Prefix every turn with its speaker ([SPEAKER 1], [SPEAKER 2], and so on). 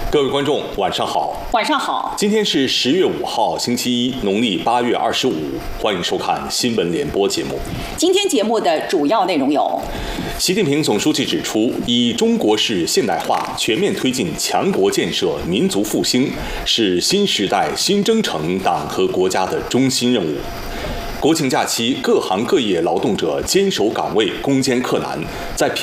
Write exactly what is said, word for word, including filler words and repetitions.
[SPEAKER 1] 各位观众，晚上好。
[SPEAKER 2] 晚上好。
[SPEAKER 1] 今天是十月五号，星期一，农历八月二十五。欢迎收看新闻联播节目。
[SPEAKER 2] 今天节目的主要内容有：
[SPEAKER 1] 习近平总书记指出，以中国式现代化全面推进强国建设、民族复兴，是新时代新征程党和国家的中心任务。国庆假期，各行各业劳动者坚守岗位，攻坚克难，在